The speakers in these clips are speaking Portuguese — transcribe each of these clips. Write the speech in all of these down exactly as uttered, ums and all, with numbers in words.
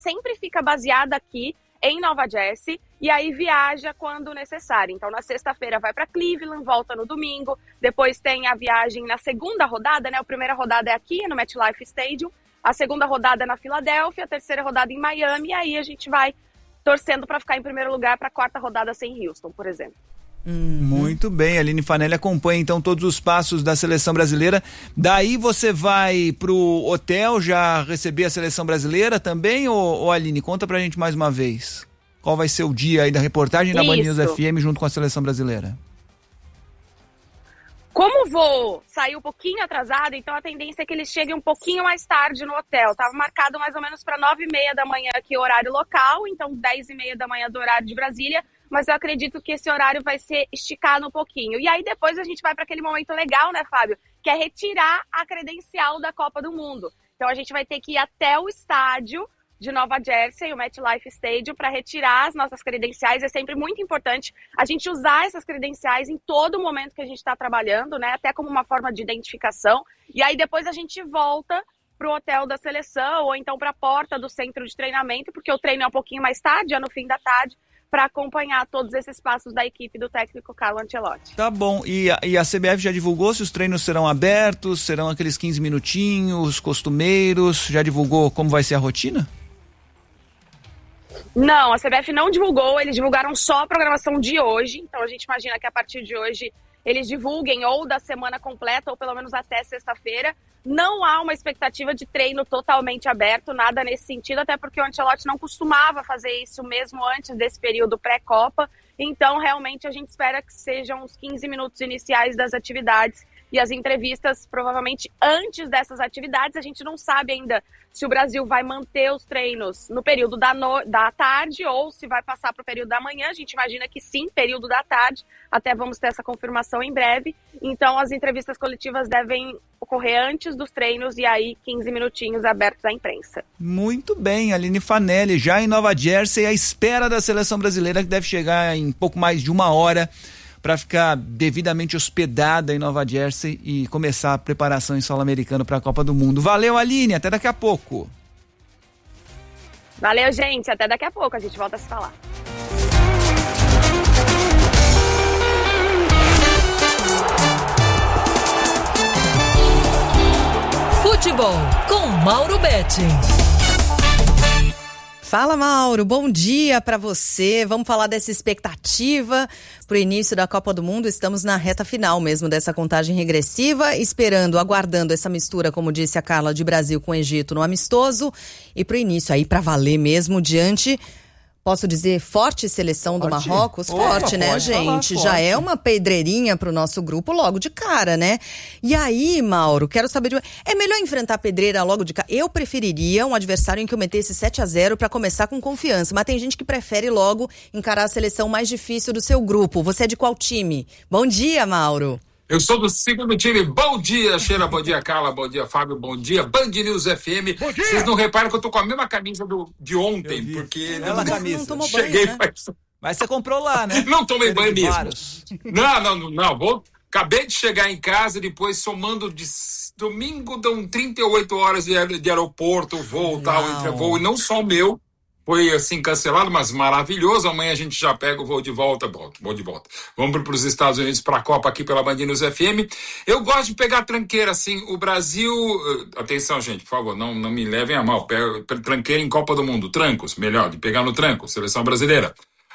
sempre fica baseada aqui em Nova Jersey, e aí viaja quando necessário. Então, na sexta-feira vai para Cleveland, volta no domingo, depois tem a viagem na segunda rodada, né? A primeira rodada é aqui, no MetLife Stadium, a segunda rodada é na Filadélfia, a terceira rodada em Miami, e aí a gente vai torcendo para ficar em primeiro lugar para a quarta rodada sem Houston, por exemplo. Hum, muito bem, a Aline Fanelli acompanha então todos os passos da seleção brasileira. Daí você vai pro hotel já receber a seleção brasileira também, ou, ou Aline, conta pra gente mais uma vez qual vai ser o dia aí da reportagem da Band News F M junto com a seleção brasileira. Como o voo saiu um pouquinho atrasado, então a tendência é que eles cheguem um pouquinho mais tarde no hotel. Estava marcado mais ou menos para nove e meia da manhã aqui, horário local, então dez e meia da manhã do horário de Brasília, mas eu acredito que esse horário vai ser esticado um pouquinho. E aí depois a gente vai para aquele momento legal, né, Fábio? Que é retirar a credencial da Copa do Mundo. Então a gente vai ter que ir até o estádio de Nova Jersey, o MetLife Stadium, para retirar as nossas credenciais. É sempre muito importante a gente usar essas credenciais em todo momento que a gente está trabalhando, né? Até como uma forma de identificação. E aí depois a gente volta para o hotel da seleção ou então para a porta do centro de treinamento, porque o treino é um pouquinho mais tarde, é no fim da tarde, para acompanhar todos esses passos da equipe do técnico Carlo Ancelotti. Tá bom, e a, e a C B F já divulgou se os treinos serão abertos, serão aqueles quinze minutinhos, costumeiros, já divulgou como vai ser a rotina? Não, a C B F não divulgou, eles divulgaram só a programação de hoje, então a gente imagina que a partir de hoje eles divulguem ou da semana completa ou pelo menos até sexta-feira. Não há uma expectativa de treino totalmente aberto, nada nesse sentido, até porque o Ancelotti não costumava fazer isso mesmo antes desse período pré-Copa, então realmente a gente espera que sejam os quinze minutos iniciais das atividades e as entrevistas provavelmente antes dessas atividades. A gente não sabe ainda se o Brasil vai manter os treinos no período da, no... da tarde ou se vai passar para o período da manhã. A gente imagina que sim, período da tarde, até vamos ter essa confirmação em breve. Então as entrevistas coletivas devem ocorrer antes dos treinos e aí quinze minutinhos abertos à imprensa. Muito bem, Aline Fanelli, já em Nova Jersey, à espera da seleção brasileira que deve chegar em pouco mais de uma hora para ficar devidamente hospedada em Nova Jersey e começar a preparação em solo americano para a Copa do Mundo. Valeu, Aline, até daqui a pouco. Valeu, gente, até daqui a pouco, a gente volta a se falar. Futebol com Mauro Betti. Fala, Mauro, bom dia para você. Vamos falar dessa expectativa para o início da Copa do Mundo. Estamos na reta final mesmo dessa contagem regressiva, esperando, aguardando essa mistura, como disse a Carla, de Brasil com Egito no amistoso e para o início aí para valer mesmo diante, posso dizer, forte seleção do forte. Marrocos. Opa, forte, né, gente? Já é uma pedreirinha pro nosso grupo logo de cara, né? E aí, Mauro, quero saber de... É melhor enfrentar a pedreira logo de cara? Eu preferiria um adversário em que eu metesse sete a zero para começar com confiança, mas tem gente que prefere logo encarar a seleção mais difícil do seu grupo. Você é de qual time? Bom dia, Mauro. Eu sou do segundo time. Bom dia, Sheila. Bom dia, Carla. Bom dia, Fábio. Bom dia, Band News F M. Bom dia. Vocês não reparam que eu tô com a mesma camisa do, de ontem, porque... Ela não, camisa. Não tomou Cheguei banho, né? faz... Mas você comprou lá, né? Não tomei banho mesmo. Vários. Não, não, não. não. Vou... Acabei de chegar em casa, depois somando de... Domingo dão trinta e oito horas de, aer... de aeroporto, voo, não. tal, entre voo. E não só o meu. Foi assim cancelado, mas maravilhoso. Amanhã a gente já pega o voo de volta. Bom, vou de volta. Vamos para os Estados Unidos, para a Copa aqui pela Band News F M. Eu gosto de pegar tranqueira, assim. O Brasil... Atenção, gente, por favor, não, não me levem a mal. Pega tranqueira em Copa do Mundo. Trancos, melhor, de pegar no tranco. Seleção brasileira.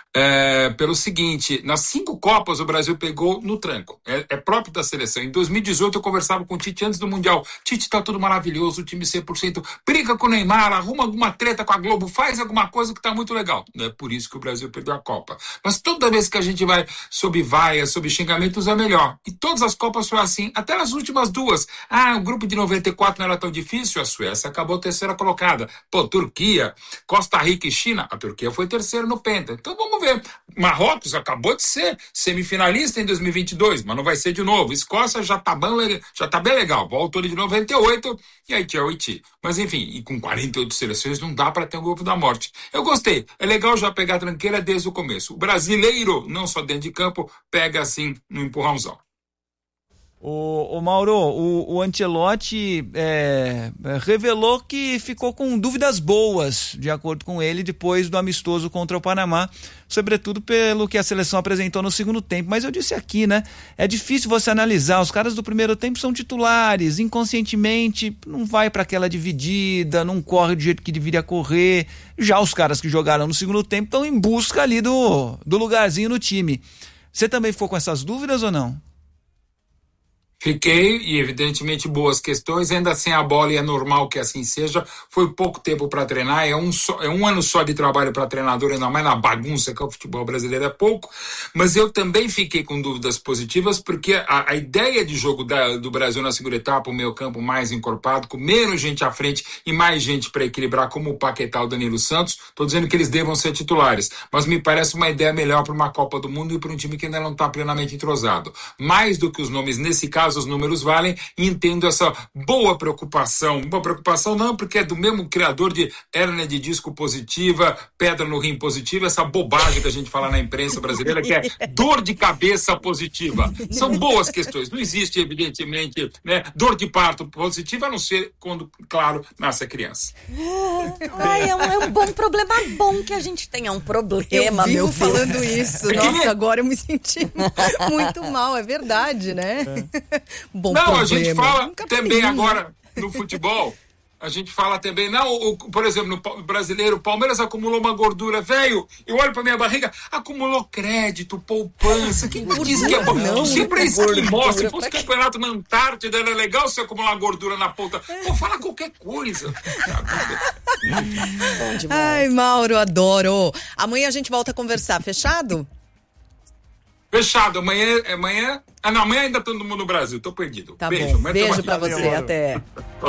É, pelo seguinte, nas cinco Copas o Brasil pegou no tranco, é, é próprio da seleção. Em dois mil e dezoito eu conversava com o Tite antes do Mundial. Tite, tá tudo maravilhoso, o time cem por cento, briga com o Neymar, arruma alguma treta com a Globo, faz alguma coisa que tá muito legal. Não é por isso que o Brasil perdeu a Copa. Mas toda vez que a gente vai sob vaia, sob xingamentos, é melhor. E todas as Copas foi assim, até nas últimas duas. Ah, o grupo de noventa e quatro não era tão difícil, a Suécia acabou terceira colocada. Pô, Turquia, Costa Rica e China, a Turquia foi terceira no Penta. Então vamos ver. Marrocos acabou de ser semifinalista em dois mil e vinte e dois, mas não vai ser de novo. Escócia já tá bem, já tá bem legal. Voltou ali de noventa e oito e Haiti é o Haiti. Mas enfim, e com quarenta e oito seleções não dá para ter um grupo da morte. Eu gostei. É legal já pegar a tranqueira desde o começo. O brasileiro, não só dentro de campo, pega assim no empurrãozão. O, o Mauro, o, o Ancelotti é, revelou que ficou com dúvidas boas, de acordo com ele, depois do amistoso contra o Panamá, sobretudo pelo que a seleção apresentou no segundo tempo. Mas eu disse aqui, né? É difícil você analisar. Os caras do primeiro tempo são titulares, inconscientemente não vai para aquela dividida, não corre do jeito que deveria correr. Já os caras que jogaram no segundo tempo estão em busca ali do, do lugarzinho no time. Você também ficou com essas dúvidas ou não? Fiquei, e evidentemente boas questões, ainda sem a bola, e é normal que assim seja. Foi pouco tempo para treinar, é um, só, é um ano só de trabalho para treinador, ainda mais na bagunça que é o futebol brasileiro, é pouco. Mas eu também fiquei com dúvidas positivas, porque a, a ideia de jogo da, do Brasil na segunda etapa, o meio campo mais encorpado, com menos gente à frente e mais gente para equilibrar, como o Paquetá, o Danilo Santos, estou dizendo que eles devam ser titulares, mas me parece uma ideia melhor para uma Copa do Mundo e para um time que ainda não está plenamente entrosado. Mais do que os nomes, nesse caso, os números valem, e entendo essa boa preocupação. Boa preocupação não, porque é do mesmo criador de hérnia de disco positiva, pedra no rim positiva, essa bobagem que a gente fala na imprensa brasileira, que é dor de cabeça positiva. São boas questões. Não existe, evidentemente, né, dor de parto positiva, a não ser quando, claro, nasce a criança. Ai, é, um, é um bom problema bom que a gente tem. É um problema, eu meu vivo falando isso. É que Nossa, nem- agora eu me senti muito mal. É verdade, né? Bom Não, problema. a gente fala Nunca também vi, né? agora no futebol. A gente fala também, não, o, por exemplo, no pa- brasileiro, o Palmeiras acumulou uma gordura, velho, eu olho pra minha barriga, acumulou crédito, poupança, quem disse que é bom? não, Sempre é isso que gordura, mostra, se pra fosse quê? campeonato na Antártida, era legal você acumular gordura na ponta. Pô, fala qualquer coisa. Bom demais. Ai, Mauro, adoro. Amanhã a gente volta a conversar, fechado? Fechado, amanhã, amanhã, ah não, amanhã ainda todo mundo no Brasil, tô perdido. Tá Beijo, bom. amanhã Beijo tamo pra aqui. você. Até.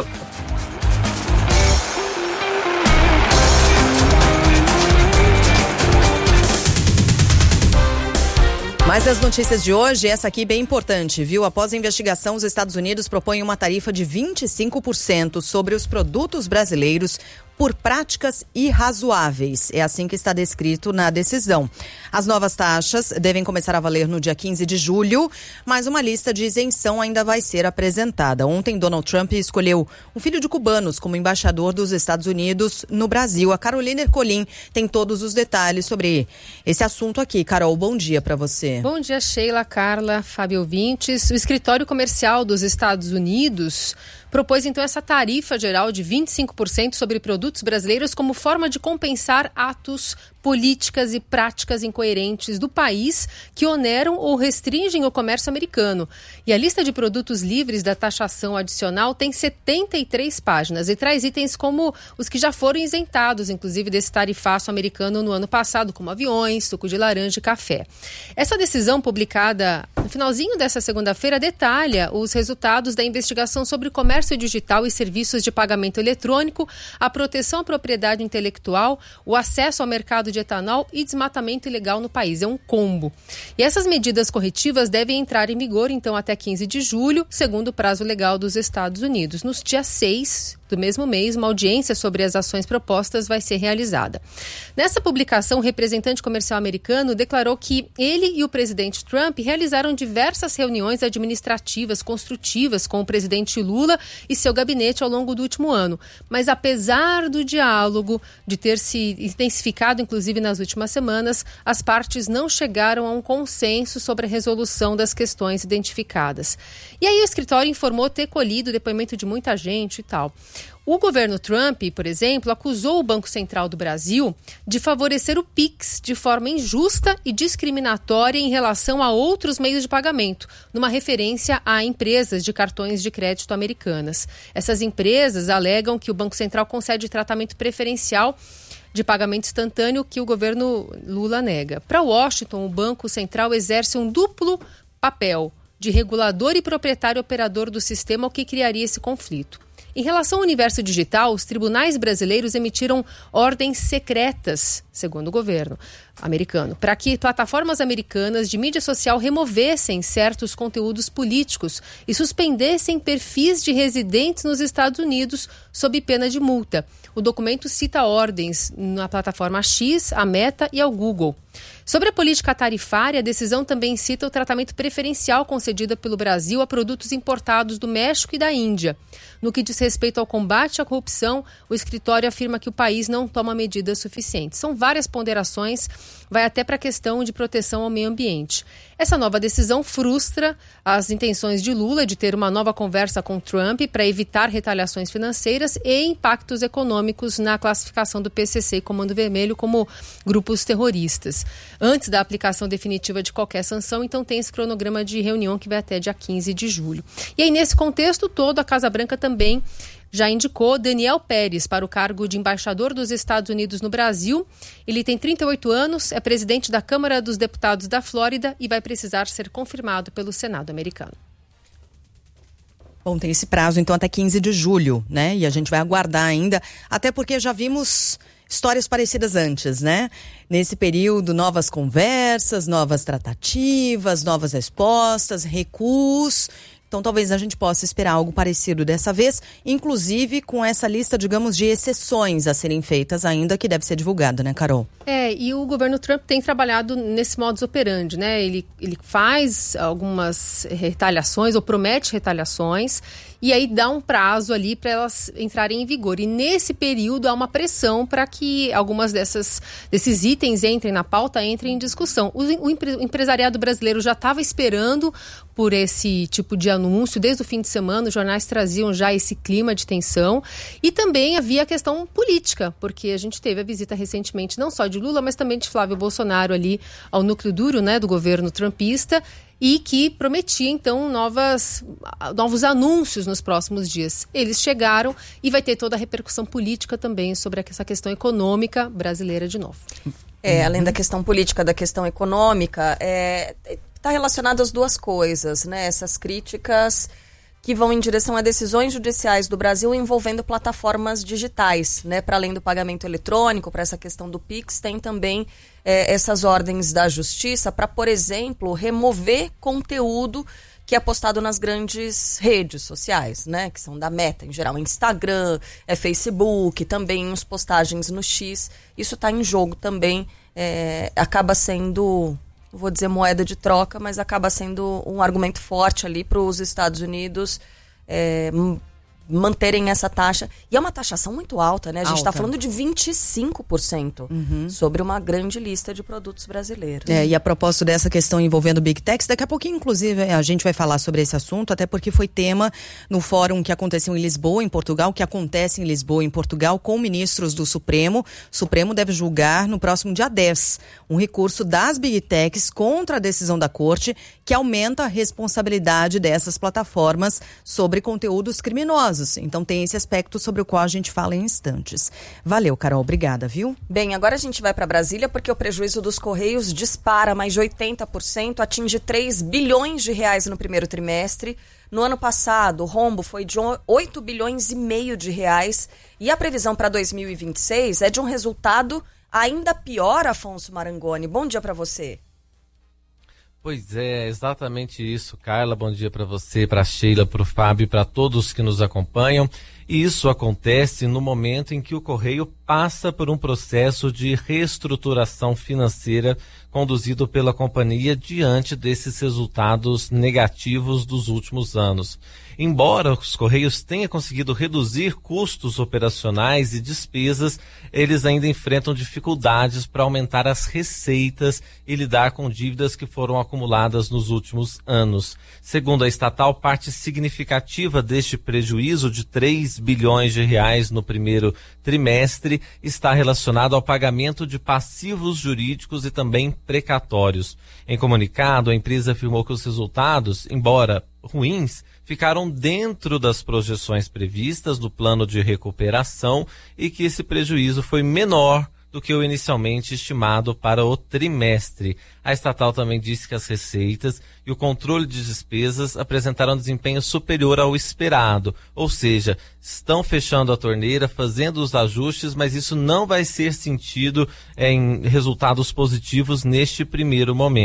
Mas as notícias de hoje, essa aqui bem importante, viu? Após a investigação, os Estados Unidos propõem uma tarifa de vinte e cinco por cento sobre os produtos brasileiros por práticas irrazoáveis. É assim que está descrito na decisão. As novas taxas devem começar a valer no dia quinze de julho, mas uma lista de isenção ainda vai ser apresentada. Ontem, Donald Trump escolheu um filho de cubanos como embaixador dos Estados Unidos no Brasil. A Carolina Ercolim tem todos os detalhes sobre esse assunto aqui. Carol, bom dia para você. Bom dia, Sheila, Carla, Fábio ouvintes. O Escritório Comercial dos Estados Unidos propôs então essa tarifa geral de vinte e cinco por cento sobre produtos brasileiros como forma de compensar atos, políticas e práticas incoerentes do país que oneram ou restringem o comércio americano. E a lista de produtos livres da taxação adicional tem setenta e três páginas e traz itens como os que já foram isentados, inclusive desse tarifaço americano no ano passado, como aviões, suco de laranja e café. Essa decisão, publicada no finalzinho dessa segunda-feira, detalha os resultados da investigação sobre comércio digital e serviços de pagamento eletrônico, a proteção à propriedade intelectual, o acesso ao mercado de etanol e desmatamento ilegal no país. É um combo. E essas medidas corretivas devem entrar em vigor, então, até quinze de julho, segundo o prazo legal dos Estados Unidos. Nos dias seis do mesmo mês, uma audiência sobre as ações propostas vai ser realizada. Nessa publicação, o representante comercial americano declarou que ele e o presidente Trump realizaram diversas reuniões administrativas construtivas com o presidente Lula e seu gabinete ao longo do último ano. Mas apesar do diálogo de ter se intensificado, inclusive nas últimas semanas, as partes não chegaram a um consenso sobre a resolução das questões identificadas. E aí o escritório informou ter colhido o depoimento de muita gente e tal. O governo Trump, por exemplo, acusou o Banco Central do Brasil de favorecer o Pix de forma injusta e discriminatória em relação a outros meios de pagamento, numa referência a empresas de cartões de crédito americanas. Essas empresas alegam que o Banco Central concede tratamento preferencial de pagamento instantâneo que o governo Lula nega. Para Washington, o Banco Central exerce um duplo papel de regulador e proprietário operador do sistema, o que criaria esse conflito. Em relação ao universo digital, os tribunais brasileiros emitiram ordens secretas, segundo o governo americano, para que plataformas americanas de mídia social removessem certos conteúdos políticos e suspendessem perfis de residentes nos Estados Unidos sob pena de multa. O documento cita ordens na plataforma X, a Meta e ao Google. Sobre a política tarifária, a decisão também cita o tratamento preferencial concedido pelo Brasil a produtos importados do México e da Índia. No que diz respeito ao combate à corrupção, o escritório afirma que o país não toma medidas suficientes. São várias ponderações, vai até para a questão de proteção ao meio ambiente. Essa nova decisão frustra as intenções de Lula de ter uma nova conversa com Trump para evitar retaliações financeiras e impactos econômicos na classificação do P C C e Comando Vermelho como grupos terroristas. Antes da aplicação definitiva de qualquer sanção, então tem esse cronograma de reunião que vai até dia quinze de julho. E aí, nesse contexto todo, a Casa Branca também já indicou Daniel Pérez para o cargo de embaixador dos Estados Unidos no Brasil. Ele tem trinta e oito anos, é presidente da Câmara dos Deputados da Flórida e vai precisar ser confirmado pelo Senado americano. Bom, tem esse prazo então até quinze de julho, né? E a gente vai aguardar ainda, até porque já vimos histórias parecidas antes, né? Nesse período, novas conversas, novas tratativas, novas respostas, recuos. Então, talvez a gente possa esperar algo parecido dessa vez, inclusive com essa lista, digamos, de exceções a serem feitas ainda, que deve ser divulgada, né, Carol? É, e o governo Trump tem trabalhado nesse modus operandi, né? Ele, ele faz algumas retaliações ou promete retaliações e aí dá um prazo ali para elas entrarem em vigor. E nesse período há uma pressão para que algumas dessas, desses itens entrem na pauta, entrem em discussão. O, o, empre, o empresariado brasileiro já estava esperando por esse tipo de anúncio. Desde o fim de semana, os jornais traziam já esse clima de tensão. E também havia a questão política, porque a gente teve a visita recentemente não só de Lula, mas também de Flávio Bolsonaro ali ao núcleo duro, né, do governo trumpista, e que prometia, então, novas, novos anúncios nos próximos dias. Eles chegaram e vai ter toda a repercussão política também sobre essa questão econômica brasileira de novo. É, além da questão política, da questão econômica, é, está relacionado às duas coisas, né? Essas críticas que vão em direção a decisões judiciais do Brasil envolvendo plataformas digitais, né? Para além do pagamento eletrônico, para essa questão do Pix, tem também é, essas ordens da justiça para, por exemplo, remover conteúdo que é postado nas grandes redes sociais, né? Que são da Meta, em geral, Instagram, é Facebook, também as postagens no X. Isso está em jogo também, é, acaba sendo, não vou dizer moeda de troca, mas acaba sendo um argumento forte ali para os Estados Unidos é, manterem essa taxa. E é uma taxação muito alta, né? A gente está falando de vinte e cinco por cento uhum. sobre uma grande lista de produtos brasileiros. É, e a propósito dessa questão envolvendo Big Techs, daqui a pouquinho, inclusive, a gente vai falar sobre esse assunto, até porque foi tema no fórum que aconteceu em Lisboa, em Portugal, que acontece em Lisboa, em Portugal, com ministros do Supremo. O Supremo deve julgar no próximo dia dez um recurso das Big Techs contra a decisão da Corte, que aumenta a responsabilidade dessas plataformas sobre conteúdos criminosos. Então tem esse aspecto sobre o qual a gente fala em instantes. Valeu, Carol, obrigada, viu? Bem, agora a gente vai para Brasília porque o prejuízo dos Correios dispara mais de oitenta por cento, atinge três bilhões de reais no primeiro trimestre. No ano passado, o rombo foi de oito bilhões e meio de reais e a previsão para dois mil e vinte e seis é de um resultado ainda pior, Afonso Marangoni. Bom dia para você. Pois é, exatamente isso, Carla. Bom dia para você, para Sheila, para o Fábio e para todos que nos acompanham. E isso acontece no momento em que o Correio passa por um processo de reestruturação financeira conduzido pela companhia diante desses resultados negativos dos últimos anos. Embora os Correios tenham conseguido reduzir custos operacionais e despesas, eles ainda enfrentam dificuldades para aumentar as receitas e lidar com dívidas que foram acumuladas nos últimos anos. Segundo a estatal, parte significativa deste prejuízo de três bilhões de reais no primeiro trimestre está relacionado ao pagamento de passivos jurídicos e também precatórios. Em comunicado, a empresa afirmou que os resultados, embora ruins, ficaram dentro das projeções previstas do plano de recuperação e que esse prejuízo foi menor do que o inicialmente estimado para o trimestre. A estatal também disse que as receitas e o controle de despesas apresentaram desempenho superior ao esperado, ou seja, estão fechando a torneira, fazendo os ajustes, mas isso não vai ser sentido em resultados positivos neste primeiro momento.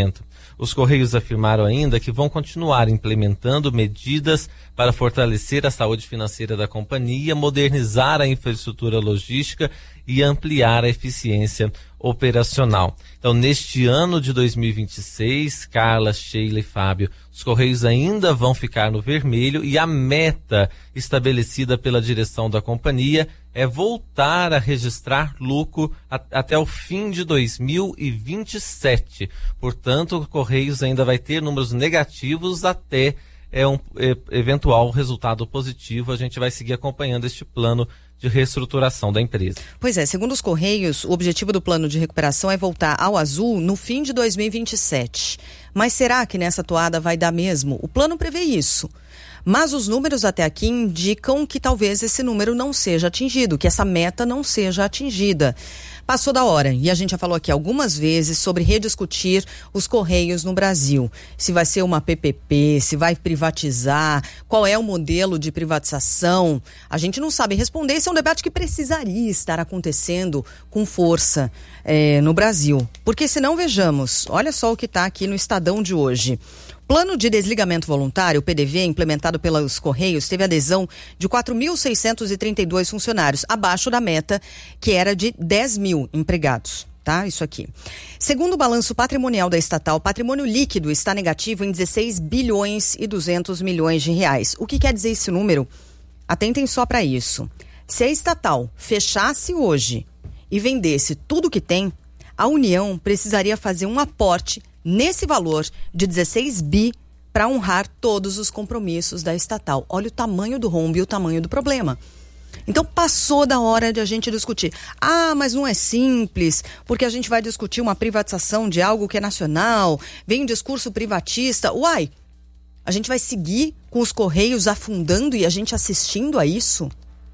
Os Correios afirmaram ainda que vão continuar implementando medidas para fortalecer a saúde financeira da companhia, modernizar a infraestrutura logística e ampliar a eficiência operacional. Então, neste ano de dois mil e vinte e seis, Carla, Sheila e Fábio, os Correios ainda vão ficar no vermelho e a meta estabelecida pela direção da companhia é voltar a registrar lucro a, até o fim de dois mil e vinte e sete. Portanto, o Correios ainda vai ter números negativos até é, um é, eventual resultado positivo. A gente vai seguir acompanhando este plano de reestruturação da empresa. Pois é, segundo os Correios, o objetivo do plano de recuperação é voltar ao azul no fim de dois mil e vinte e sete. Mas será que nessa toada vai dar mesmo? O plano prevê isso. Mas os números até aqui indicam que talvez esse número não seja atingido, que essa meta não seja atingida. Passou da hora, e a gente já falou aqui algumas vezes sobre rediscutir os Correios no Brasil. Se vai ser uma P P P, se vai privatizar, qual é o modelo de privatização. A gente não sabe responder, esse é um debate que precisaria estar acontecendo com força é, no Brasil. Porque senão, vejamos, olha só o que está aqui no Estadão de hoje. Plano de desligamento voluntário, o P D V, implementado pelos Correios, teve adesão de quatro mil seiscentos e trinta e dois funcionários, abaixo da meta, que era de dez mil empregados. Tá? Isso aqui. Segundo o balanço patrimonial da estatal, o patrimônio líquido está negativo em dezesseis bilhões e duzentos milhões de reais. O que quer dizer esse número? Atentem só para isso. Se a estatal fechasse hoje e vendesse tudo que tem, a União precisaria fazer um aporte nesse valor de dezesseis bi para honrar todos os compromissos da estatal. Olha o tamanho do rombo e o tamanho do problema. Então passou da hora de a gente discutir. Ah, mas não é simples, porque a gente vai discutir uma privatização de algo que é nacional, vem um discurso privatista. Uai, a gente vai seguir com os Correios afundando e a gente assistindo a isso?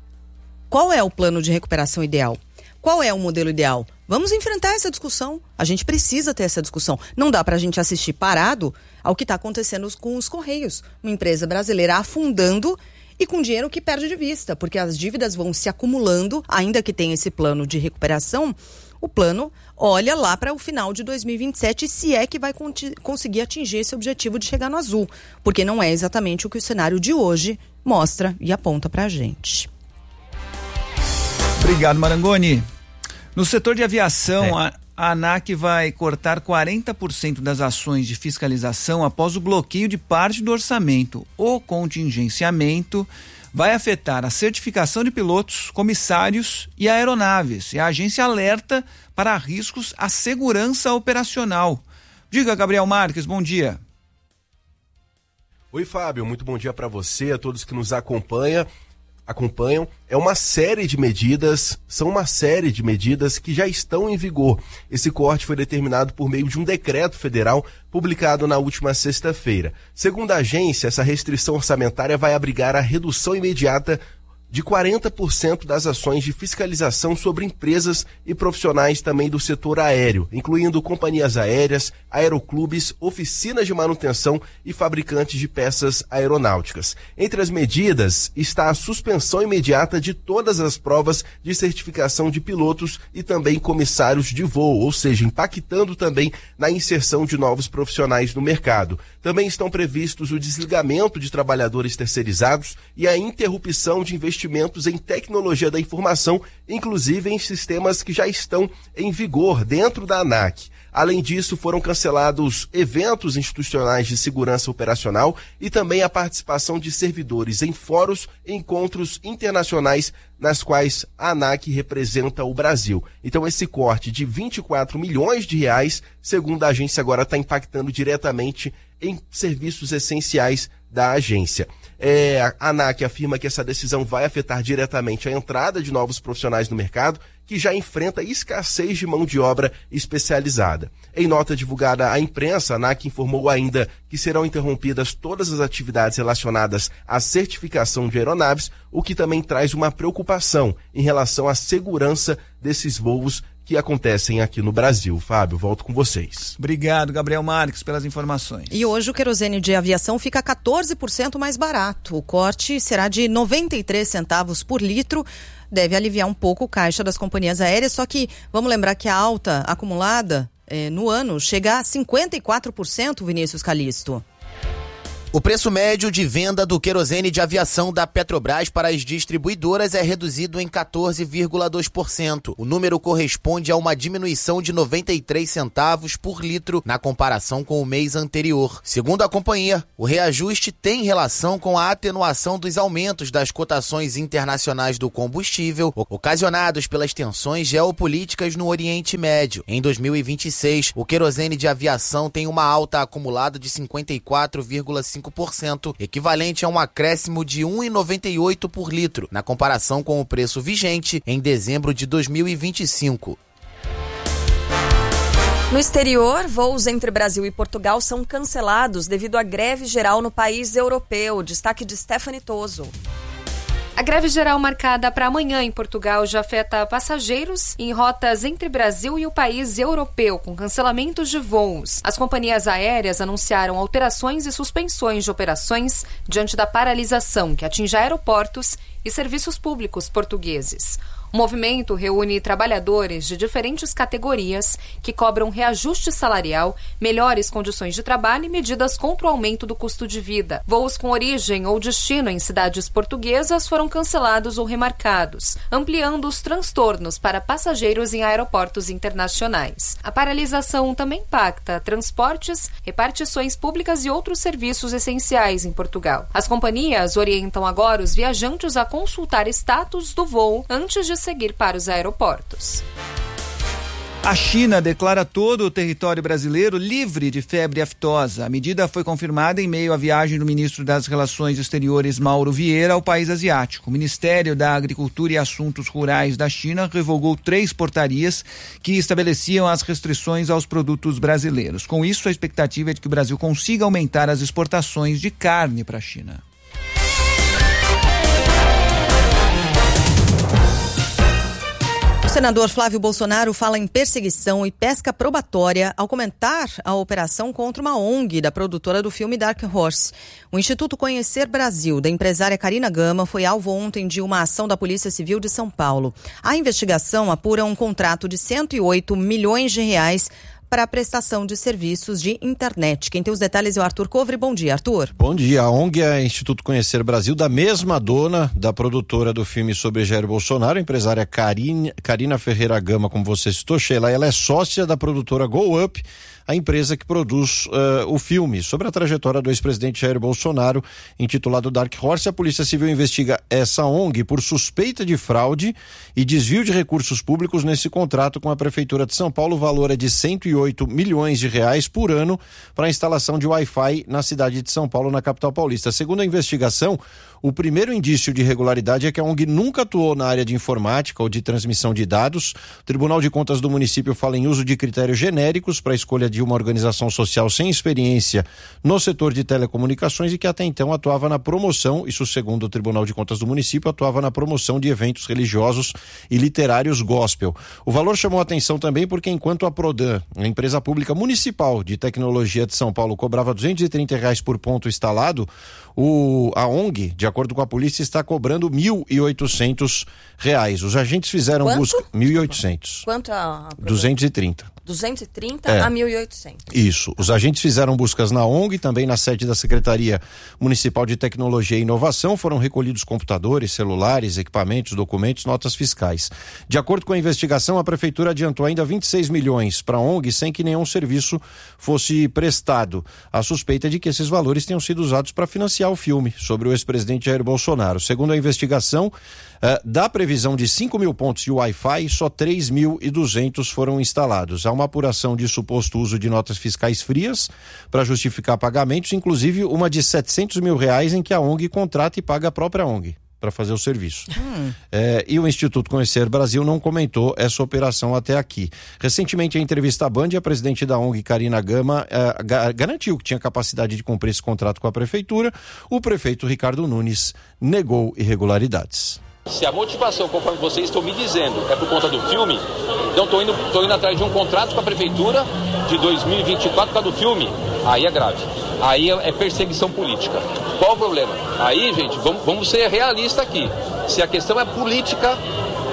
Qual é o plano de recuperação ideal? Qual é o modelo ideal? Vamos enfrentar essa discussão. A gente precisa ter essa discussão. Não dá para a gente assistir parado ao que está acontecendo com os Correios. Uma empresa brasileira afundando e com dinheiro que perde de vista, porque as dívidas vão se acumulando, ainda que tenha esse plano de recuperação. O plano olha lá para o final de dois mil e vinte e sete, se é que vai conseguir atingir esse objetivo de chegar no azul, porque não é exatamente o que o cenário de hoje mostra e aponta para a gente. Obrigado, Marangoni. No setor de aviação, é. a, a ANAC vai cortar quarenta por cento das ações de fiscalização após o bloqueio de parte do orçamento. O contingenciamento vai afetar a certificação de pilotos, comissários e aeronaves. E a agência alerta para riscos à segurança operacional. Diga, Gabriel Marques, bom dia. Oi, Fábio, muito bom dia para você, a todos que nos acompanham. acompanham, é uma série de medidas, são uma série de medidas que já estão em vigor. Esse corte foi determinado por meio de um decreto federal publicado na última sexta-feira. Segundo a agência, essa restrição orçamentária vai abrigar a redução imediata de quarenta por cento das ações de fiscalização sobre empresas e profissionais também do setor aéreo, incluindo companhias aéreas, aeroclubes, oficinas de manutenção e fabricantes de peças aeronáuticas. Entre as medidas está a suspensão imediata de todas as provas de certificação de pilotos e também comissários de voo, ou seja, impactando também na inserção de novos profissionais no mercado. Também estão previstos o desligamento de trabalhadores terceirizados e a interrupção de investimentos investimentos em tecnologia da informação, inclusive em sistemas que já estão em vigor dentro da ANAC. Além disso, foram cancelados eventos institucionais de segurança operacional e também a participação de servidores em fóruns e encontros internacionais nas quais a ANAC representa o Brasil. Então esse corte de vinte e quatro milhões de reais, segundo a agência, agora está impactando diretamente em serviços essenciais da agência. É, a ANAC afirma que essa decisão vai afetar diretamente a entrada de novos profissionais no mercado, que já enfrenta escassez de mão de obra especializada. Em nota divulgada à imprensa, a ANAC informou ainda que serão interrompidas todas as atividades relacionadas à certificação de aeronaves, o que também traz uma preocupação em relação à segurança desses voos que acontecem aqui no Brasil. Fábio, volto com vocês. Obrigado, Gabriel Marques, pelas informações. E hoje o querosene de aviação fica quatorze por cento mais barato. O corte será de noventa e três centavos por litro. Deve aliviar um pouco o caixa das companhias aéreas, só que vamos lembrar que a alta acumulada eh, no ano chega a cinquenta e quatro por cento, Vinícius Calixto. O preço médio de venda do querosene de aviação da Petrobras para as distribuidoras é reduzido em quatorze vírgula dois por cento. O número corresponde a uma diminuição de noventa e três centavos por litro na comparação com o mês anterior. Segundo a companhia, o reajuste tem relação com a atenuação dos aumentos das cotações internacionais do combustível, ocasionados pelas tensões geopolíticas no Oriente Médio. Em dois mil e vinte e seis, o querosene de aviação tem uma alta acumulada de cinquenta e quatro vírgula cinco por cento, equivalente a um acréscimo de um real e noventa e oito centavos por litro, na comparação com o preço vigente em dezembro de dois mil e vinte e cinco. No exterior, voos entre Brasil e Portugal são cancelados devido à greve geral no país europeu. Destaque de Stephanie Toso. A greve geral marcada para amanhã em Portugal já afeta passageiros em rotas entre Brasil e o país europeu, com cancelamentos de voos. As companhias aéreas anunciaram alterações e suspensões de operações diante da paralisação que atinge aeroportos e serviços públicos portugueses. O movimento reúne trabalhadores de diferentes categorias que cobram reajuste salarial, melhores condições de trabalho e medidas contra o aumento do custo de vida. Voos com origem ou destino em cidades portuguesas foram cancelados ou remarcados, ampliando os transtornos para passageiros em aeroportos internacionais. A paralisação também impacta transportes, repartições públicas e outros serviços essenciais em Portugal. As companhias orientam agora os viajantes a consultar status do voo antes de seguir para os aeroportos. A China declara todo o território brasileiro livre de febre aftosa. A medida foi confirmada em meio à viagem do ministro das Relações Exteriores, Mauro Vieira, ao país asiático. O Ministério da Agricultura e Assuntos Rurais da China revogou três portarias que estabeleciam as restrições aos produtos brasileiros. Com isso, a expectativa é de que o Brasil consiga aumentar as exportações de carne para a China. O senador Flávio Bolsonaro fala em perseguição e pesca probatória ao comentar a operação contra uma O N G da produtora do filme Dark Horse. O Instituto Conhecer Brasil, da empresária Karina Gama, foi alvo ontem de uma ação da Polícia Civil de São Paulo. A investigação apura um contrato de cento e oito milhões de reais para a prestação de serviços de internet. Quem tem os detalhes é o Arthur Covre. Bom dia, Arthur. Bom dia. A O N G é Instituto Conhecer Brasil, da mesma dona da produtora do filme sobre Jair Bolsonaro, a empresária Karina, Karina Ferreira Gama, como você citou, Sheila. Ela é sócia da produtora Go Up, a empresa que produz uh, o filme sobre a trajetória do ex-presidente Jair Bolsonaro, intitulado Dark Horse. A Polícia Civil investiga essa O N G por suspeita de fraude e desvio de recursos públicos nesse contrato com a Prefeitura de São Paulo. O valor é de cento e oito milhões de reais por ano para a instalação de Wi-Fi na cidade de São Paulo, na capital paulista. Segundo a investigação, o primeiro indício de irregularidade é que a O N G nunca atuou na área de informática ou de transmissão de dados. O Tribunal de Contas do município fala em uso de critérios genéricos para a escolha de uma organização social sem experiência no setor de telecomunicações e que até então atuava na promoção, isso segundo o Tribunal de Contas do município, atuava na promoção de eventos religiosos e literários gospel. O valor chamou a atenção também porque enquanto a Prodan, a empresa pública municipal de tecnologia de São Paulo, cobrava duzentos e trinta reais por ponto instalado, o, a O N G, de acordo com a polícia, está cobrando mil e oitocentos reais. Os agentes fizeram Quanto? busca... mil e oitocentos. Quanto a... duzentos e trinta. duzentos e trinta É. a mil e oitocentos. Isso. Os agentes fizeram buscas na O N G, também na sede da Secretaria Municipal de Tecnologia e Inovação. Foram recolhidos computadores, celulares, equipamentos, documentos, notas fiscais. De acordo com a investigação, a Prefeitura adiantou ainda vinte e seis milhões para a O N G sem que nenhum serviço fosse prestado. A suspeita é de que esses valores tenham sido usados para financiar o filme sobre o ex-presidente Jair Bolsonaro. Segundo a investigação, Uh, da previsão de cinco mil pontos de Wi-Fi, só três mil e duzentos foram instalados. Há uma apuração de suposto uso de notas fiscais frias para justificar pagamentos, inclusive uma de setecentos mil reais em que a O N G contrata e paga a própria O N G para fazer o serviço. Hum. É, e o Instituto Conhecer Brasil não comentou essa operação até aqui. Recentemente, em entrevista à Band, a presidente da O N G, Karina Gama, é, ga- garantiu que tinha capacidade de cumprir esse contrato com a Prefeitura. O prefeito Ricardo Nunes negou irregularidades. Se a motivação, conforme vocês estão me dizendo, é por conta do filme, então estou indo, tô indo atrás de um contrato com a Prefeitura de dois mil e vinte e quatro por causa do filme, aí é grave. Aí é perseguição política. Qual o problema? Aí, gente, vamos, vamos ser realistas aqui. Se a questão é política,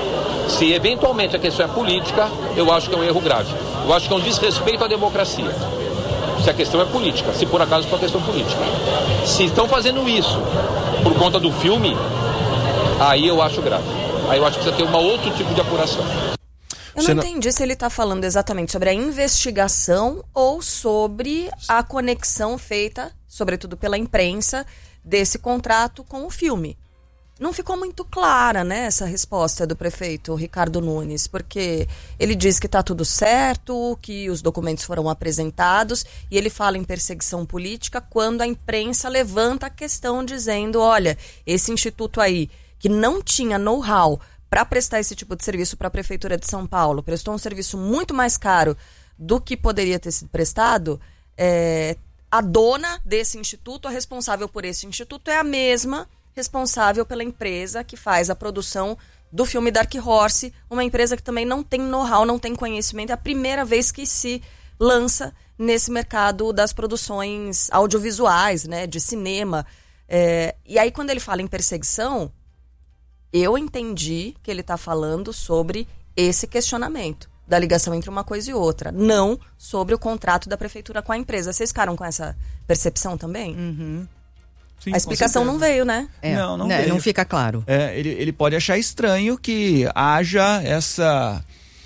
Se eventualmente a questão é política, eu acho que é um erro grave. Eu acho que é um desrespeito à democracia. Se a questão é política, se por acaso for uma questão política. Se estão fazendo isso por conta do filme, aí eu acho grave. Aí eu acho que precisa ter um outro tipo de apuração. Eu não entendi se ele está falando exatamente sobre a investigação ou sobre a conexão feita, sobretudo pela imprensa, desse contrato com o filme. Não ficou muito clara, né, essa resposta do prefeito Ricardo Nunes, porque ele diz que está tudo certo, que os documentos foram apresentados, e ele fala em perseguição política quando a imprensa levanta a questão dizendo, olha, esse instituto aí, que não tinha know-how para prestar esse tipo de serviço para a Prefeitura de São Paulo, prestou um serviço muito mais caro do que poderia ter sido prestado, é, a dona desse instituto, a responsável por esse instituto, é a mesma responsável pela empresa que faz a produção do filme Dark Horse, uma empresa que também não tem know-how, não tem conhecimento, é a primeira vez que se lança nesse mercado das produções audiovisuais, né, de cinema. É, e aí, quando ele fala em perseguição, eu entendi que ele está falando sobre esse questionamento da ligação entre uma coisa e outra, não sobre o contrato da prefeitura com a empresa. Vocês ficaram com essa percepção também? Uhum. Sim, a explicação não veio, né? É, não, não, né, veio. não fica claro. É, ele, ele pode achar estranho que haja essa...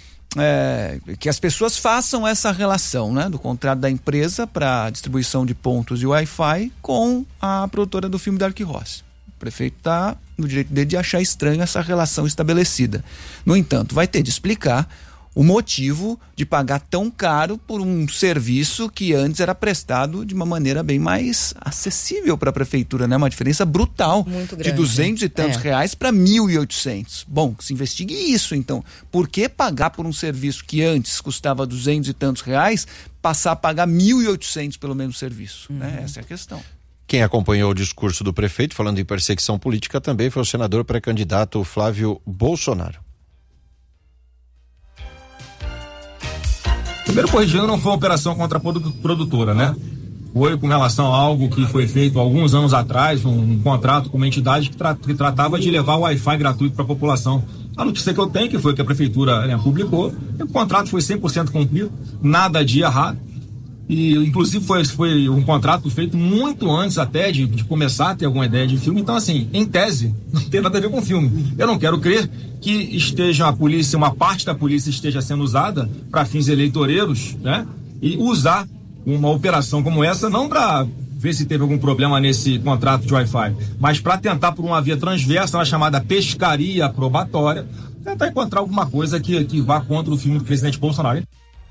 É, que as pessoas façam essa relação, né, do contrato da empresa para distribuição de pontos e Wi-Fi com a produtora do filme Dark Horse. O prefeito está no direito dele de achar estranho essa relação estabelecida. No entanto, vai ter de explicar o motivo de pagar tão caro por um serviço que antes era prestado de uma maneira bem mais acessível para a prefeitura, né? Uma diferença brutal. Muito de grande. duzentos e tantos É. reais para mil e oitocentos. Bom, se investigue isso, então. Por que pagar por um serviço que antes custava duzentos e tantos reais, passar a pagar mil e oitocentos pelo mesmo serviço? Uhum. Né? Essa é a questão. Quem acompanhou o discurso do prefeito, falando em perseguição política, também foi o senador pré-candidato Flávio Bolsonaro. Primeiro, corrigindo, não foi uma operação contra a produtora, né? Foi com relação a algo que foi feito alguns anos atrás, um, um contrato com uma entidade que, tra que tratava de levar o Wi-Fi gratuito para a população. A notícia que eu tenho, que foi que a prefeitura, né, publicou, e o contrato foi cem por cento cumprido, nada de errado. E, inclusive, foi, foi um contrato feito muito antes até de, de começar a ter alguma ideia de filme. Então, assim, em tese, não tem nada a ver com filme. Eu não quero crer que esteja a polícia, uma parte da polícia esteja sendo usada para fins eleitoreiros, né? E usar uma operação como essa, não para ver se teve algum problema nesse contrato de Wi-Fi, mas para tentar, por uma via transversa, uma chamada pescaria probatória, tentar encontrar alguma coisa que, que vá contra o filme do presidente Bolsonaro.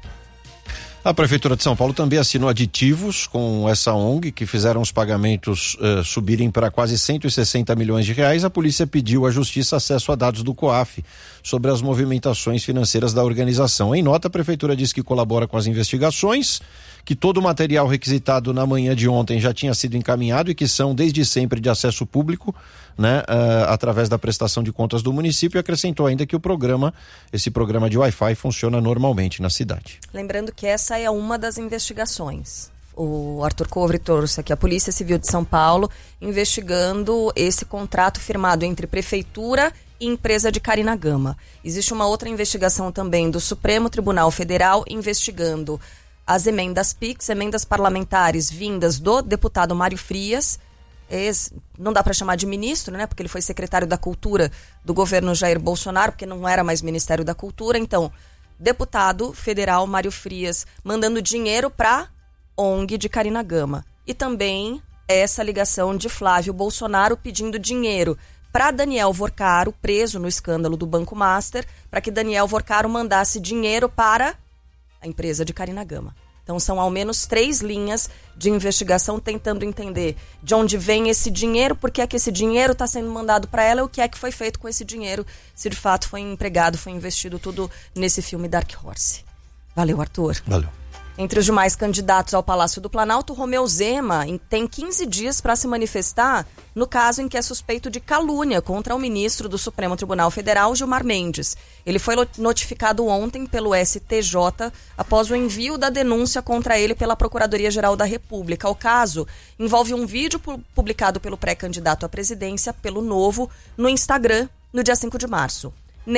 A Prefeitura de São Paulo também assinou aditivos com essa O N G que fizeram os pagamentos uh, subirem para quase cento e sessenta milhões de reais. A polícia pediu à Justiça acesso a dados do COAF sobre as movimentações financeiras da organização. Em nota, a Prefeitura diz que colabora com as investigações, que todo o material requisitado na manhã de ontem já tinha sido encaminhado e que são desde sempre de acesso público, né, uh, através da prestação de contas do município, e acrescentou ainda que o programa, esse programa de Wi-Fi funciona normalmente na cidade. Lembrando que essa é uma das investigações. O Arthur Covre trouxe aqui a Polícia Civil de São Paulo investigando esse contrato firmado entre Prefeitura e empresa de Carinagama. Existe uma outra investigação também do Supremo Tribunal Federal investigando as emendas Pix, emendas parlamentares vindas do deputado Mário Frias, ex, não dá para chamar de ministro, né, porque ele foi secretário da Cultura do governo Jair Bolsonaro, porque não era mais Ministério da Cultura. Então, deputado federal Mário Frias mandando dinheiro para O N G de Carinagama. E também essa ligação de Flávio Bolsonaro pedindo dinheiro para Daniel Vorcaro, preso no escândalo do Banco Master, para que Daniel Vorcaro mandasse dinheiro para a empresa de Carinagama. Então são ao menos três linhas de investigação tentando entender de onde vem esse dinheiro, por que é que esse dinheiro está sendo mandado para ela e o que é que foi feito com esse dinheiro, se de fato foi empregado, foi investido tudo nesse filme Dark Horse. Valeu, Arthur. Valeu. Entre os demais candidatos ao Palácio do Planalto, Romeu Zema tem quinze dias para se manifestar no caso em que é suspeito de calúnia contra o ministro do Supremo Tribunal Federal, Gilmar Mendes. Ele foi notificado ontem pelo S T J após o envio da denúncia contra ele pela Procuradoria-Geral da República. O caso envolve um vídeo publicado pelo pré-candidato à presidência, pelo Novo, no Instagram, no dia cinco de março. Nele,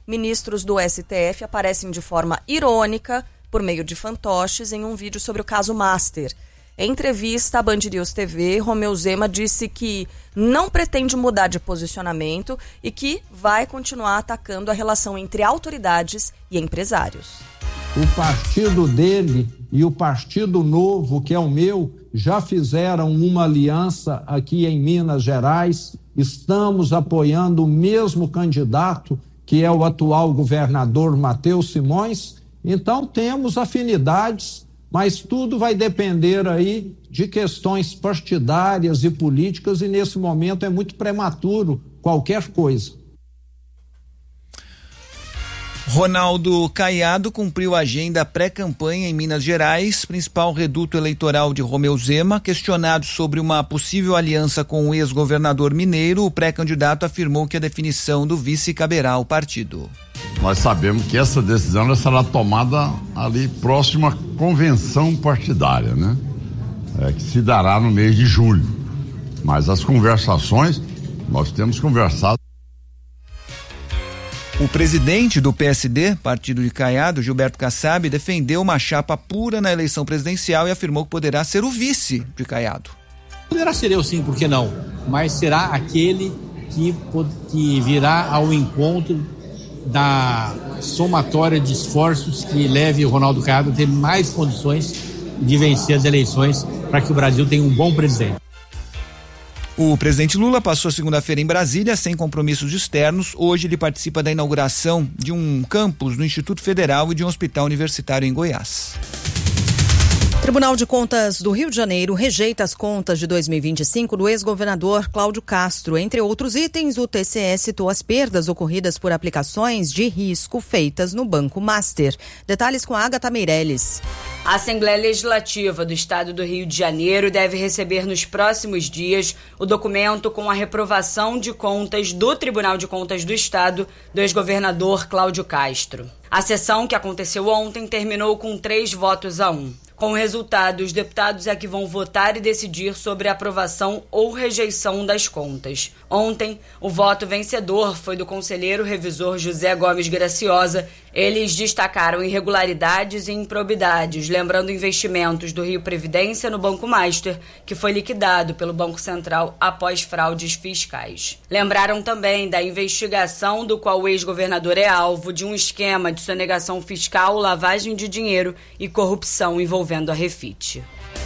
ministros do S T F aparecem de forma irônica, por meio de fantoches, em um vídeo sobre o caso Master. Em entrevista à Band News T V, Romeu Zema disse que não pretende mudar de posicionamento e que vai continuar atacando a relação entre autoridades e empresários. O partido dele e o Partido Novo, que é o meu, já fizeram uma aliança aqui em Minas Gerais. Estamos apoiando o mesmo candidato, que é o atual governador Matheus Simões. Então temos afinidades, mas tudo vai depender aí de questões partidárias e políticas, e nesse momento é muito prematuro qualquer coisa. Ronaldo Caiado cumpriu a agenda pré-campanha em Minas Gerais, principal reduto eleitoral de Romeu Zema. Questionado sobre uma possível aliança com o ex-governador mineiro, o pré-candidato afirmou que a definição do vice caberá ao partido. Nós sabemos que essa decisão será tomada ali próxima à convenção partidária, né? É, que se dará no mês de julho. Mas as conversações, nós temos conversado. O presidente do P S D, partido de Caiado, Gilberto Kassab, defendeu uma chapa pura na eleição presidencial e afirmou que poderá ser o vice de Caiado. Poderá ser eu sim, por que não? Mas será aquele que, que virá ao encontro da somatória de esforços que leve o Ronaldo Caiado a ter mais condições de vencer as eleições para que o Brasil tenha um bom presidente. O presidente Lula passou a segunda-feira em Brasília sem compromissos externos. Hoje ele participa da inauguração de um campus no Instituto Federal e de um hospital universitário em Goiás. Tribunal de Contas do Rio de Janeiro rejeita as contas de dois mil e vinte e cinco do ex-governador Cláudio Castro. Entre outros itens, o T C E citou as perdas ocorridas por aplicações de risco feitas no Banco Master. Detalhes com a Agatha Meirelles. A Assembleia Legislativa do Estado do Rio de Janeiro deve receber nos próximos dias o documento com a reprovação de contas do Tribunal de Contas do Estado do ex-governador Cláudio Castro. A sessão, que aconteceu ontem, terminou com três votos a um. Com o resultado, os deputados é que vão votar e decidir sobre a aprovação ou rejeição das contas. Ontem, o voto vencedor foi do conselheiro revisor José Gomes Graciosa. Eles destacaram irregularidades e improbidades, lembrando investimentos do Rio Previdência no Banco Master, que foi liquidado pelo Banco Central após fraudes fiscais. Lembraram também da investigação do qual o ex-governador é alvo de um esquema de sonegação fiscal, lavagem de dinheiro e corrupção envolvendo a Refit.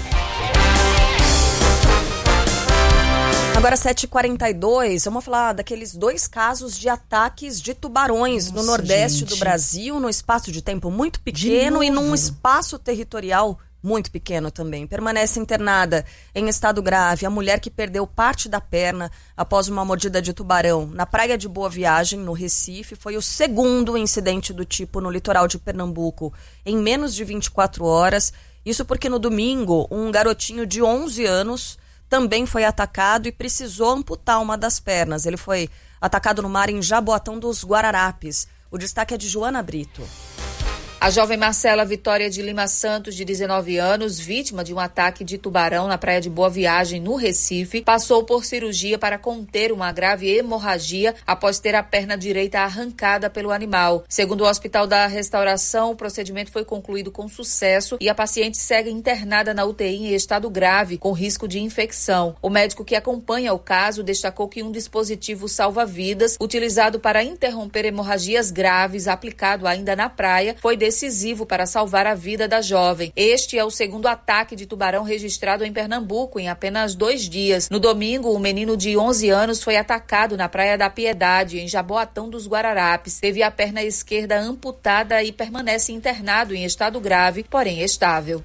Agora sete e quarenta e dois, vamos falar daqueles dois casos de ataques de tubarões Nossa, no Nordeste gente. do Brasil, num espaço de tempo muito pequeno e num espaço territorial muito pequeno também. Permanece internada em estado grave a mulher que perdeu parte da perna após uma mordida de tubarão na praia de Boa Viagem, no Recife. Foi o segundo incidente do tipo no litoral de Pernambuco em menos de vinte e quatro horas. Isso porque no domingo, um garotinho de onze anos também foi atacado e precisou amputar uma das pernas. Ele foi atacado no mar em Jaboatão dos Guararapes. O destaque é de Joana Brito. A jovem Marcela Vitória de Lima Santos, de dezenove anos, vítima de um ataque de tubarão na praia de Boa Viagem, no Recife, passou por cirurgia para conter uma grave hemorragia após ter a perna direita arrancada pelo animal. Segundo o Hospital da Restauração, o procedimento foi concluído com sucesso e a paciente segue internada na U T I em estado grave, com risco de infecção. O médico que acompanha o caso destacou que um dispositivo salva-vidas, utilizado para interromper hemorragias graves, aplicado ainda na praia, foi decisivo para salvar a vida da jovem. Este é o segundo ataque de tubarão registrado em Pernambuco em apenas dois dias. No domingo, um menino de onze anos foi atacado na Praia da Piedade, em Jaboatão dos Guararapes. Teve a perna esquerda amputada e permanece internado em estado grave, porém estável.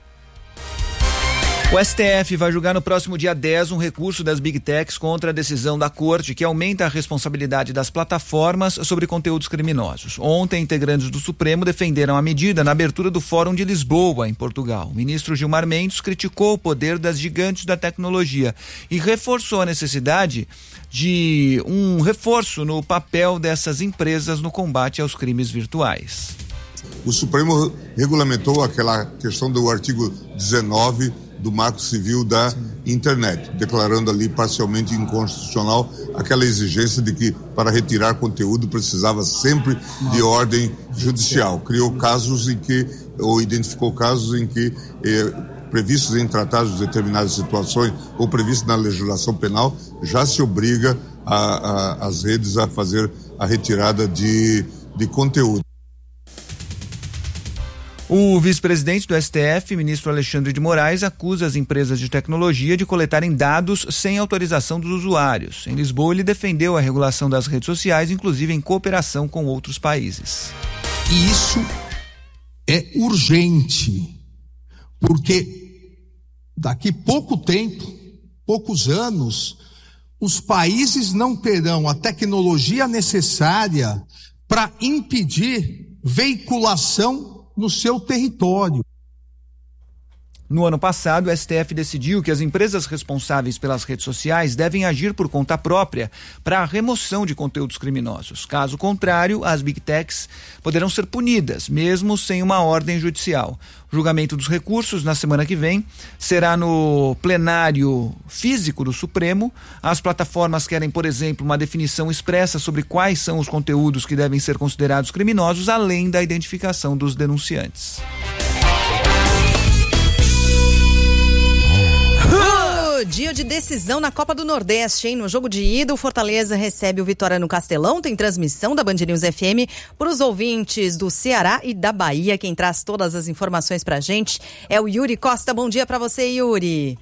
O S T F vai julgar no próximo dia dez um recurso das Big Techs contra a decisão da Corte que aumenta a responsabilidade das plataformas sobre conteúdos criminosos. Ontem, integrantes do Supremo defenderam a medida na abertura do Fórum de Lisboa, em Portugal. O ministro Gilmar Mendes criticou o poder das gigantes da tecnologia e reforçou a necessidade de um reforço no papel dessas empresas no combate aos crimes virtuais. O Supremo regulamentou aquela questão do artigo dezenove do Marco Civil da Internet, declarando ali parcialmente inconstitucional aquela exigência de que para retirar conteúdo precisava sempre de ordem judicial. Criou casos em que, ou identificou casos em que eh, previstos em tratados de determinadas situações ou previstos na legislação penal, já se obriga a, a, as redes a fazer a retirada de, de conteúdo. O vice-presidente do S T F, ministro Alexandre de Moraes, acusa as empresas de tecnologia de coletarem dados sem autorização dos usuários. Em Lisboa, ele defendeu a regulação das redes sociais, inclusive em cooperação com outros países. E isso é urgente, porque daqui pouco tempo, poucos anos, os países não terão a tecnologia necessária para impedir veiculação no seu território. No ano passado, o S T F decidiu que as empresas responsáveis pelas redes sociais devem agir por conta própria para a remoção de conteúdos criminosos. Caso contrário, as Big Techs poderão ser punidas, mesmo sem uma ordem judicial. O julgamento dos recursos, na semana que vem, será no plenário físico do Supremo. As plataformas querem, por exemplo, uma definição expressa sobre quais são os conteúdos que devem ser considerados criminosos, além da identificação dos denunciantes. Dia de decisão na Copa do Nordeste, hein? No jogo de ida, o Fortaleza recebe o Vitória no Castelão. Tem transmissão da Band News F M para os ouvintes do Ceará e da Bahia. Quem traz todas as informações pra gente é o Yuri Costa. Bom dia pra você, Yuri.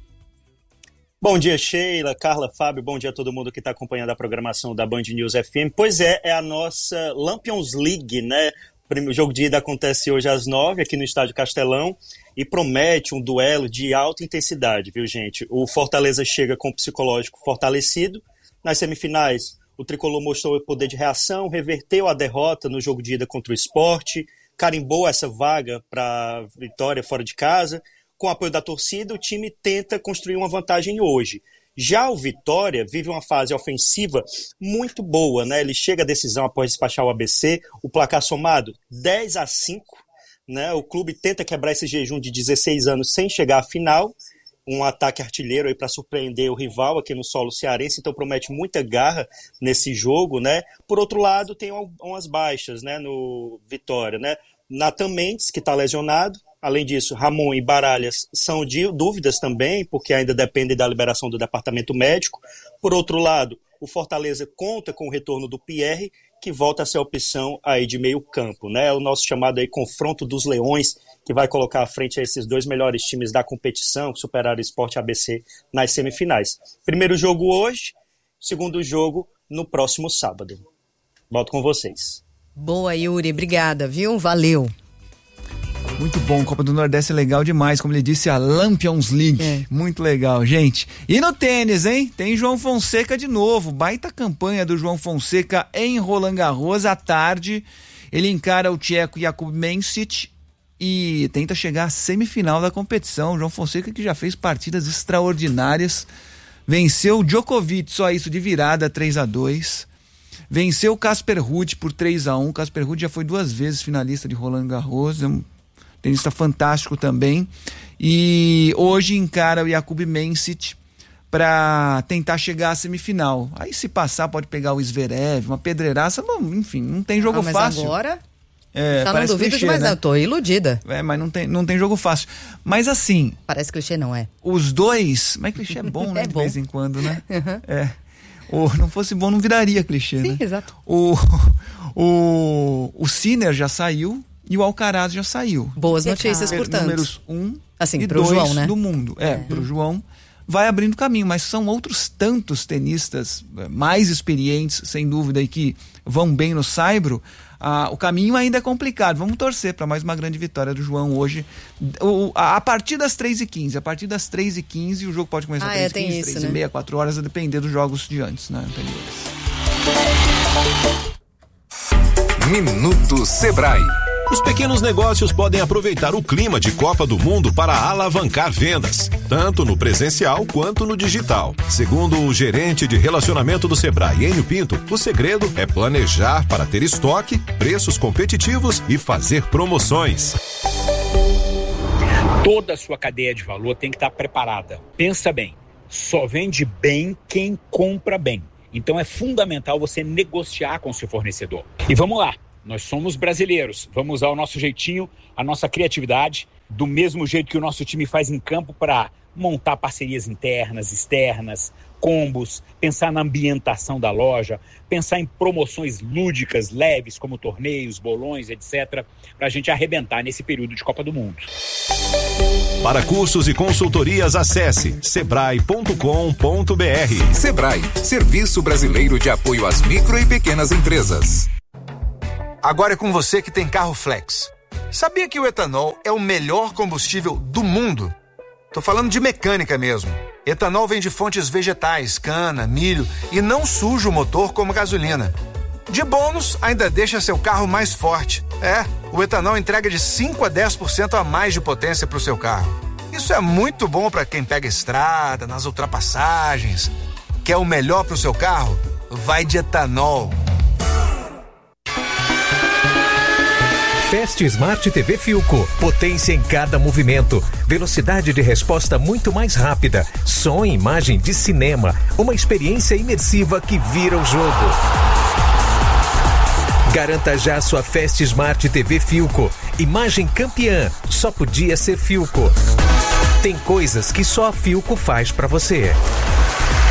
Bom dia, Sheila, Carla, Fábio, bom dia a todo mundo que está acompanhando a programação da Band News F M. Pois é, é a nossa Lampions League, né? O jogo de ida acontece hoje às nove, aqui no Estádio Castelão, e promete um duelo de alta intensidade, viu, gente? O Fortaleza chega com o psicológico fortalecido. Nas semifinais, o Tricolor mostrou o poder de reação, reverteu a derrota no jogo de ida contra o Sport, carimbou essa vaga para vitória fora de casa. Com o apoio da torcida, o time tenta construir uma vantagem hoje. Já o Vitória vive uma fase ofensiva muito boa, né? Ele chega à decisão após despachar o A B C, o placar somado dez a cinco, né? O clube tenta quebrar esse jejum de dezesseis anos sem chegar à final, um ataque artilheiro aí para surpreender o rival aqui no solo cearense, então promete muita garra nesse jogo, né? Por outro lado, tem umas baixas, né, no Vitória, né? Nathan Mendes, que está lesionado. Além disso, Ramon e Baralhas são de dúvidas também, porque ainda dependem da liberação do departamento médico. Por outro lado, o Fortaleza conta com o retorno do Pierre, que volta a ser a opção aí de meio campo, né? O nosso chamado aí confronto dos leões, que vai colocar à frente a esses dois melhores times da competição, que superaram o Sport A B C nas semifinais. Primeiro jogo hoje, segundo jogo no próximo sábado. Volto com vocês. Boa, Yuri, obrigada, viu? Valeu. Muito bom, Copa do Nordeste é legal demais, como ele disse, a Lampions League, é. Muito legal, gente. E no tênis, hein? Tem João Fonseca de novo, baita campanha do João Fonseca em Roland Garros à tarde. Ele encara o tcheco Jakub Mensik e tenta chegar à semifinal da competição. João Fonseca que já fez partidas extraordinárias, venceu o Djokovic, só isso de virada, três a dois. Venceu o Casper Ruud por três a um. O Casper Ruud já foi duas vezes finalista de Roland Garros, é um tenista fantástico também, e hoje encara o Jakub Mensik para tentar chegar à semifinal. Aí se passar pode pegar o Zverev, uma pedreiraça, não, enfim, não tem jogo ah, mas fácil. Agora é, já não duvido clichê, demais, né? Eu tô iludida. É, mas não tem, não tem jogo fácil. Mas assim... Parece clichê, não é? Os dois... Mas clichê é bom, né? É de bom. vez em quando, né? Uhum. É. Ou não fosse bom, não viraria clichê, Sim, né? Exato. O, o, o Sinner já saiu e o Alcaraz já saiu. Boas notícias, é, portanto. Números um assim, e pro dois João, né? do mundo. É, é. pro João. Vai abrindo caminho, mas são outros tantos tenistas mais experientes, sem dúvida, e que vão bem no saibro. Ah, o caminho ainda é complicado. Vamos torcer para mais uma grande vitória do João hoje. O, a, a partir das três e quinze. A partir das três e quinze, o jogo pode começar às ah, três e quinze, três e meia, quatro horas, a depender dos jogos de antes, né, anteriores. Minuto Sebrae. Os pequenos negócios podem aproveitar o clima de Copa do Mundo para alavancar vendas, tanto no presencial quanto no digital. Segundo o gerente de relacionamento do Sebrae, Enio Pinto, o segredo é planejar para ter estoque, preços competitivos e fazer promoções. Toda a sua cadeia de valor tem que estar preparada. Pensa bem, só vende bem quem compra bem. Então é fundamental você negociar com o seu fornecedor. E vamos lá, nós somos brasileiros, vamos usar o nosso jeitinho, a nossa criatividade, do mesmo jeito que o nosso time faz em campo para montar parcerias internas, externas, combos, pensar na ambientação da loja, pensar em promoções lúdicas, leves, como torneios, bolões, etcétera, para a gente arrebentar nesse período de Copa do Mundo. Para cursos e consultorias, acesse sebrae ponto com ponto br. Sebrae, Serviço Brasileiro de Apoio às Micro e Pequenas Empresas. Agora é com você que tem carro flex. Sabia que o etanol é o melhor combustível do mundo? Tô falando de mecânica mesmo. Etanol vem de fontes vegetais, cana, milho e não suja o motor como gasolina. De bônus, ainda deixa seu carro mais forte. É, o etanol entrega de cinco a dez por cento a mais de potência para o seu carro. Isso é muito bom para quem pega estrada, nas ultrapassagens. Quer o melhor para o seu carro? Vai de etanol. Fast Smart T V Philco. Potência em cada movimento. Velocidade de resposta muito mais rápida. Som e imagem de cinema. Uma experiência imersiva que vira o jogo. Garanta já sua Fast Smart T V Philco. Imagem campeã. Só podia ser Philco. Tem coisas que só a Philco faz pra você.